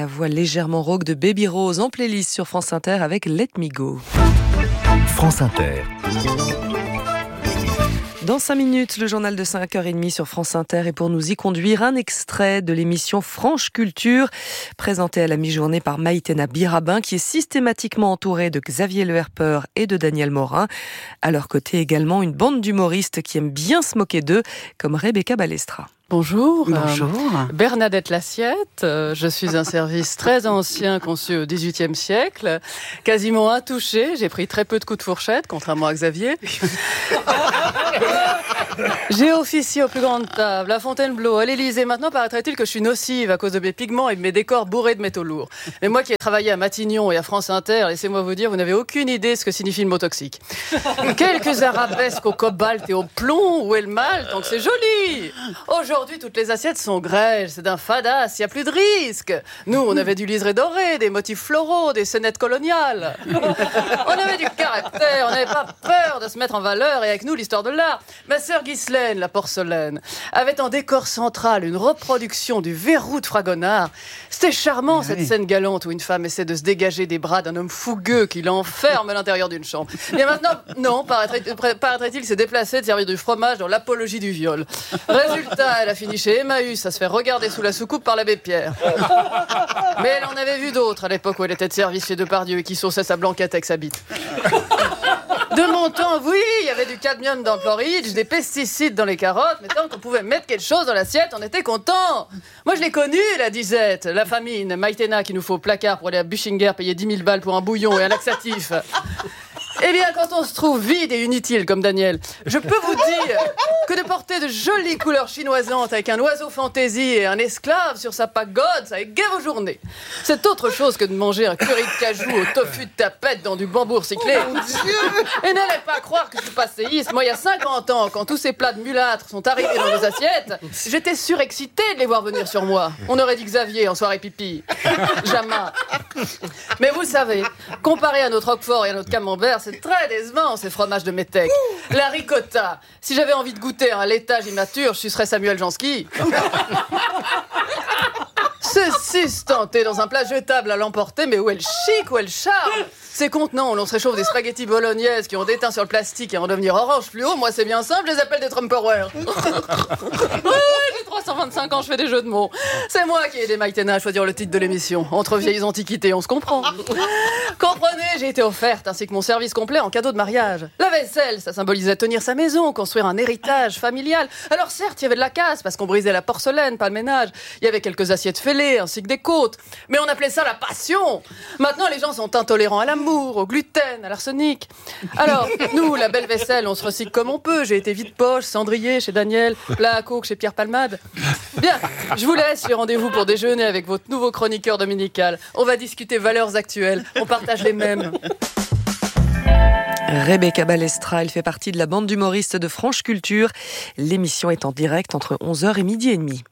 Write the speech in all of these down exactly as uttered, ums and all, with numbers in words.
la voix légèrement rauque de Baby Rose en playlist sur France Inter avec Let Me Go. France Inter. Dans cinq minutes, le journal de cinq heures trente sur France Inter et pour nous y conduire, un extrait de l'émission Franche Culture, présentée à la mi-journée par Maïtena Birabin, qui est systématiquement entourée de Xavier Le Herper et de Daniel Morin. À leur côté également, une bande d'humoristes qui aiment bien se moquer d'eux, comme Rebecca Balestra. Bonjour. Bonjour. Euh, Bernadette Lassiette. Euh, je suis un service très ancien conçu au dix-huitième siècle, quasiment intouché. J'ai pris très peu de coups de fourchette, contrairement à Xavier. J'ai officié aux plus grandes tables, à Fontainebleau, à l'Élysée. Maintenant, paraîtrait-il que je suis nocive à cause de mes pigments et de mes décors bourrés de métaux lourds. Mais moi qui ai travaillé à Matignon et à France Inter, laissez-moi vous dire, vous n'avez aucune idée ce que signifie le mot toxique. Quelques arabesques au cobalt et au plomb, où est le mal, tant que c'est joli. Aujourd'hui, toutes les assiettes sont grêles, c'est d'un fadasse, il n'y a plus de risque. Nous, on avait du liseré doré, des motifs floraux, des scénettes coloniales. On avait du caractère, on n'avait pas peur de se mettre en valeur, et avec nous, l'histoire de l'art. Ma sœur Ghislaine, la porcelaine, avait en décor central une reproduction du verrou de Fragonard. C'était charmant, ah, cette oui. scène galante où une femme essaie de se dégager des bras d'un homme fougueux qui l'enferme à l'intérieur d'une chambre. Et maintenant, non, paraîtrait-il, paraîtrait-il s'est déplacé de servir du fromage dans l'apologie du viol. Résultat, elle a fini chez Emmaüs à se faire regarder sous la soucoupe par l'abbé Pierre. Mais elle en avait vu d'autres à l'époque où elle était de service chez Depardieu et qui sauçait sa blanquette avec sa bite. De mon temps, oui, il y avait du cadmium dans le porridge, des pesticides dans les carottes, mais tant qu'on pouvait mettre quelque chose dans l'assiette, on était content. Moi, je l'ai connue, la disette, la famine, Maïtena qui nous faut au placard pour aller à Buchinger payer dix mille balles pour un bouillon et un laxatif. Eh bien, quand on se trouve vide et inutile comme Daniel, je peux vous dire que de porter de jolies couleurs chinoisantes avec un oiseau fantaisie et un esclave sur sa pagode, ça égaye vos journées. C'est autre chose que de manger un curry de cajou au tofu de tapette dans du bambou recyclé. Oh, et n'allez pas croire que je suis passéiste. Moi, il y a cinquante ans, quand tous ces plats de mulâtres sont arrivés dans nos assiettes, j'étais surexcitée de les voir venir sur moi. On aurait dit Xavier en soirée pipi. Jamais. Mais vous savez, comparé à notre roquefort et à notre camembert, c'est très décevant, ces fromages de métèque. La ricotta. Si j'avais envie de goûter un laitage immature, je sucerais Samuel Jansky. C'est sustenté dans un plat jetable à l'emporter, mais où est le chic, où est le charme? Ces contenants où l'on se réchauffe des spaghettis bolognaises qui ont des teints sur le plastique et en devenir orange fluo, moi c'est bien simple, je les appelle des Trumperware. Oui, j'ai trois cent vingt-cinq ans, je fais des jeux de mots. C'est moi qui ai aidé Maïtena à choisir le titre de l'émission. Entre vieilles antiquités, on se comprend. Comprenez, j'ai été offerte, ainsi que mon service complet en cadeau de mariage. La vaisselle, ça symbolisait tenir sa maison, construire un héritage familial. Alors certes, il y avait de la casse, parce qu'on brisait la porcelaine, pas le ménage. Il y avait quelques assiettes fêlées, ainsi que des côtes. Mais on appelait ça la passion. Maintenant, les gens sont intolérants à l'amour, au gluten, à l'arsenic. Alors, nous, la belle vaisselle, on se recycle comme on peut. J'ai été vide-poche, cendrier chez Daniel, plat à coke chez Pierre Palmade. Bien, je vous laisse, j'ai rendez-vous pour déjeuner avec votre nouveau chroniqueur dominical. On va discuter valeurs actuelles, on partage les mêmes. Rebecca Balestra, elle fait partie de la bande d'humoristes de Franche Culture. L'émission est en direct entre onze heures et midi et demi.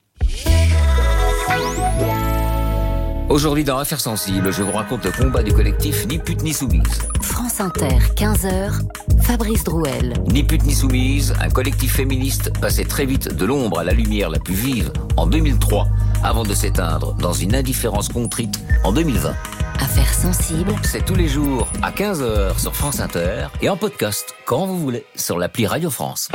Aujourd'hui dans Affaires sensibles, je vous raconte le combat du collectif Ni pute ni soumise. France Inter, quinze heures, Fabrice Drouel. Ni pute ni soumise, un collectif féministe passé très vite de l'ombre à la lumière la plus vive en deux mille trois, avant de s'éteindre dans une indifférence contrite en deux mille vingt. Affaires sensibles, c'est tous les jours à quinze heures sur France Inter et en podcast quand vous voulez sur l'appli Radio France.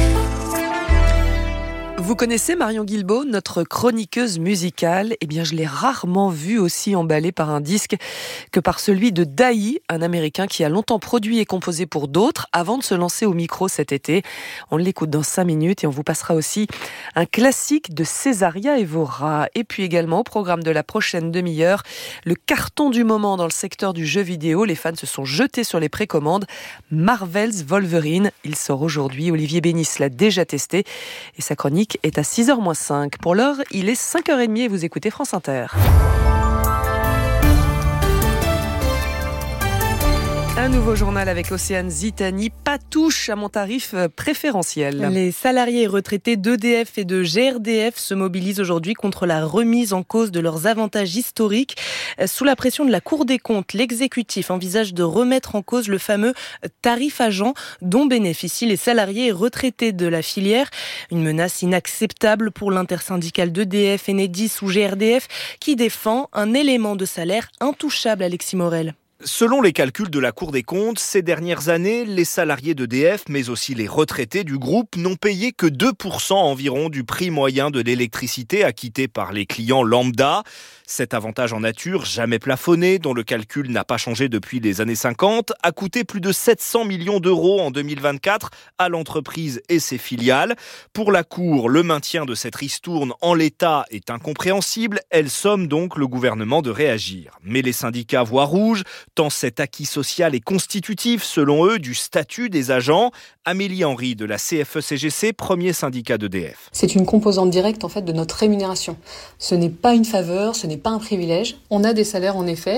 Vous connaissez Marion Guilbault, notre chroniqueuse musicale? Eh bien, je l'ai rarement vue aussi emballée par un disque que par celui de Daï, un Américain qui a longtemps produit et composé pour d'autres avant de se lancer au micro cet été. On l'écoute dans cinq minutes et on vous passera aussi un classique de Césaria Evora. Et puis également, au programme de la prochaine demi-heure, le carton du moment dans le secteur du jeu vidéo. Les fans se sont jetés sur les précommandes. Marvel's Wolverine, il sort aujourd'hui. Olivier Bénis l'a déjà testé et sa chronique est à six heures moins cinq. Pour l'heure, il est cinq heures trente et vous écoutez France Inter. Un nouveau journal avec Océane Zitani. Pas touche à mon tarif préférentiel. Les salariés et retraités d'E D F et de G R D F se mobilisent aujourd'hui contre la remise en cause de leurs avantages historiques. Sous la pression de la Cour des comptes, l'exécutif envisage de remettre en cause le fameux tarif agent dont bénéficient les salariés et retraités de la filière. Une menace inacceptable pour l'intersyndicale d'E D F, Enedis ou G R D F qui défend un élément de salaire intouchable. Alexis Morel. Selon les calculs de la Cour des comptes, ces dernières années, les salariés d'E D F, mais aussi les retraités du groupe, n'ont payé que deux pour cent environ du prix moyen de l'électricité acquitté par les clients lambda. Cet avantage en nature, jamais plafonné, dont le calcul n'a pas changé depuis les années cinquante, a coûté plus de sept cents millions d'euros en deux mille vingt-quatre à l'entreprise et ses filiales. Pour la Cour, le maintien de cette ristourne en l'état est incompréhensible. Elle somme donc le gouvernement de réagir. Mais les syndicats voient rouge, tant cet acquis social est constitutif, selon eux, du statut des agents. Amélie Henry de la C F E C G C, premier syndicat d'E D F. C'est une composante directe en fait de notre rémunération. Ce n'est pas une faveur, ce n'est pas un privilège. On a des salaires en effet